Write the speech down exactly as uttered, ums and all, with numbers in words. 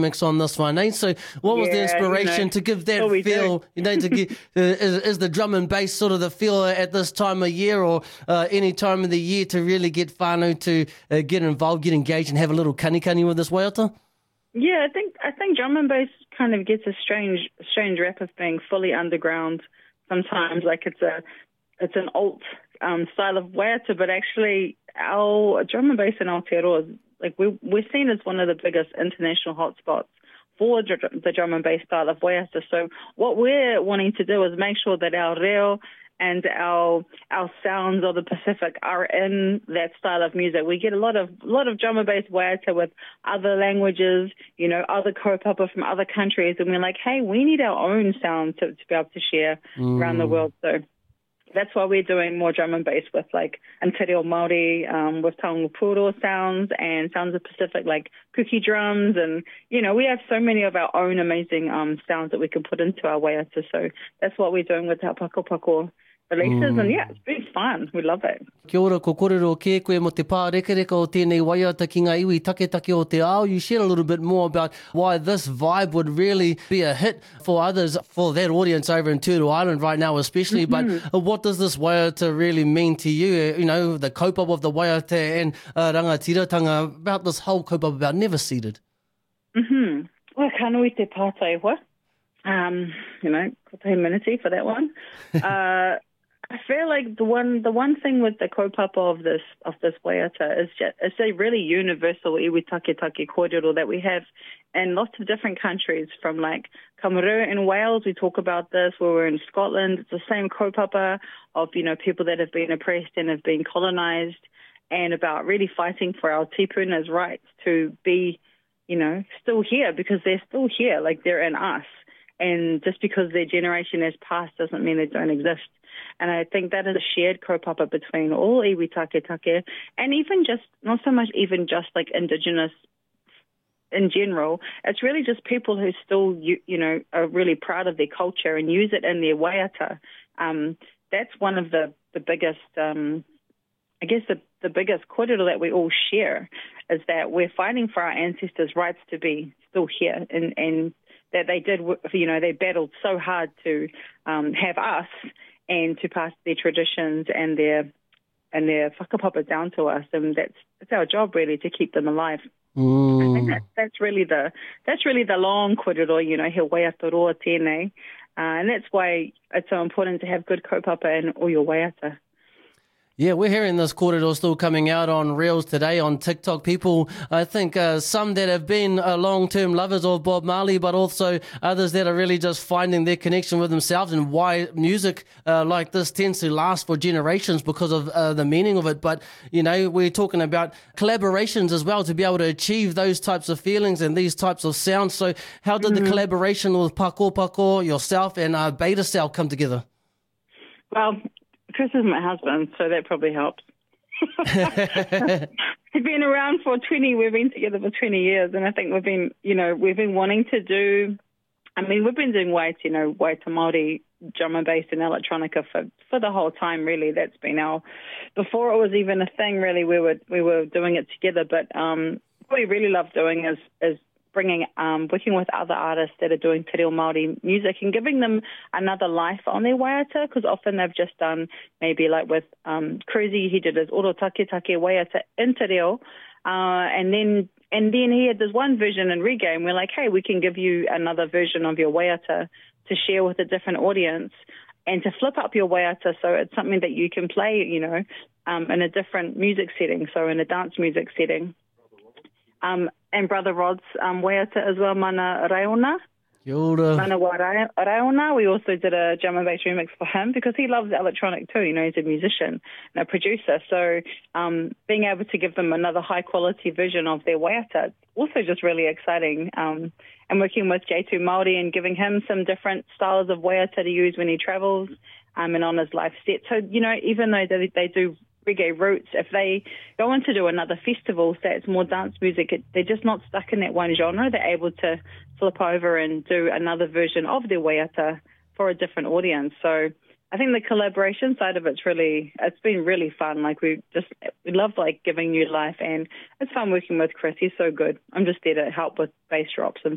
mix on this one, eh? So what was yeah, the inspiration you know, to give that we feel, do. you know, to get, uh, is, is the drum and bass sort of the feel at this time of year or uh, any time of the year to really get whānau to uh, get involved, get engaged and have a little kanikani with this waiata? Yeah, I think I think drum and bass kind of gets a strange strange rap of being fully underground sometimes, like it's a it's an alt um, style of waiata, but actually our drum and bass in Aotearoa, like we we're seen as one of the biggest international hotspots for the drum and bass style of waiata. So what we're wanting to do is make sure that our reo and our our sounds of the Pacific are in that style of music. We get a lot of a lot of drum and bass waiata with other languages, you know, other kaupapa from other countries, and we're like, hey, we need our own sound to, to be able to share mm. around the world. So that's why we're doing more drum and bass with like Te Reo Māori, um, with Taonga Puro sounds and sounds of Pacific like kuki drums, and you know we have so many of our own amazing um, sounds that we can put into our waiata. So that's what we're doing with our Pako Pako releases, mm. and yeah, it's been fun. We love it. Kia ora, ko kōrero ke koe mo te pārekereka o tēnei waiata ki ngā iwi taketake o te ao. You shared a little bit more about why this vibe would really be a hit for others, for that audience over in Turu Island right now especially, mm-hmm. but what does this waiata really mean to you? You know, the kaupapa of the waiata and uh, rangatiratanga, about this whole kaupapa about never seated. Mm-hmm. Well, ka nui te pātaiwa. Um, you know, ko te miniti for that one. Uh, I feel like the one the one thing with the kaupapa of this of this waiata is just, it's a really universal iwi taketake kōrero that we have in lots of different countries. From like Kamerun in Wales, we talk about this. Where we're in Scotland, it's the same kaupapa of, you know, people that have been oppressed and have been colonised, and about really fighting for our tipuna's rights to be, you know, still here, because they're still here, like they're in us. And just because their generation has passed doesn't mean they don't exist. And I think that is a shared kaupapa between all iwi taketake, and even just, not so much even just like Indigenous in general. It's really just people who still, you, you know, are really proud of their culture and use it in their waiata. Um, that's one of the, the biggest, um, I guess the, the biggest kōrero that we all share, is that we're fighting for our ancestors' rights to be still here, and, and that they did, you know, they battled so hard to um, have us, and to pass their traditions and their and their whakapapa down to us, and that's it's our job really to keep them alive. Mm. I think that, that's really the that's really the long kōrero, you know, he waiata roa tēnei, uh, and that's why it's so important to have good kaupapa in all your waiata. Yeah, we're hearing this kōrero still coming out on Reels today on TikTok. People, I think, uh, some that have been uh, long-term lovers of Bob Marley, but also others that are really just finding their connection with themselves, and why music uh, like this tends to last for generations because of uh, the meaning of it. But, you know, we're talking about collaborations as well to be able to achieve those types of feelings and these types of sounds. So how did mm-hmm. the collaboration with Pako Pako, yourself, and uh, Beta Cell come together? Well, Chris is my husband, so that probably helps. He's been around for twenty, we've been together for twenty years, and I think we've been, you know, we've been wanting to do, I mean, we've been doing waiata, you know, waiata Māori, drum and bass and electronica for, for the whole time, really. That's been our, before it was even a thing, really, we were, we were doing it together, but um, what we really love doing is, is bringing, um, working with other artists that are doing Te Reo Māori music and giving them another life on their waiata, because often they've just done, maybe like with um, Cruzy, he did his Oro Taketake waiata in Te Reo, uh, and then and then he had this one version in reggae, and we're like, hey, we can give you another version of your waiata to share with a different audience, and to flip up your waiata so it's something that you can play, you know, um, in a different music setting, so in a dance music setting. Um, and Brother Rod's um, waiata as well, Mana Raiona. Kia ora. Mana wa Raiona. We also did a drum and bass remix for him, because he loves electronic too. You know, he's a musician and a producer. So um, being able to give them another high-quality version of their waiata, also just really exciting. Um, and working with J two Māori and giving him some different styles of waiata to use when he travels um, and on his live set. So, you know, even though they, they do reggae roots, if they go on to do another festival, say it's more dance music, it, they're just not stuck in that one genre. They're able to flip over and do another version of their waiata for a different audience. So I think the collaboration side of it's really, it's been really fun. Like we just, we love like giving new life, and it's fun working with Chris. He's so good. I'm just there to help with bass drops and